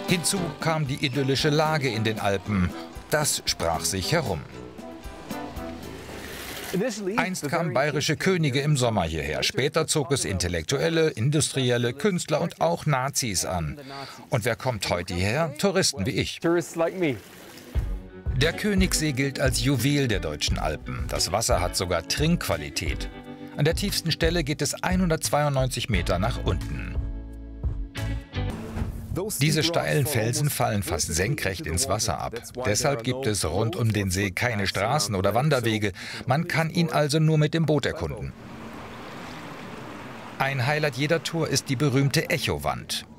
Hinzu kam die idyllische Lage in den Alpen. Das sprach sich herum. Einst kamen bayerische Könige im Sommer hierher. Später zog es Intellektuelle, Industrielle, Künstler und auch Nazis an. Und wer kommt heute hierher? Touristen wie ich. Der Königssee gilt als Juwel der deutschen Alpen. Das Wasser hat sogar Trinkqualität. An der tiefsten Stelle geht es 192 Meter nach unten. Diese steilen Felsen fallen fast senkrecht ins Wasser ab. Deshalb gibt es rund um den See keine Straßen oder Wanderwege. Man kann ihn also nur mit dem Boot erkunden. Ein Highlight jeder Tour ist die berühmte Echowand.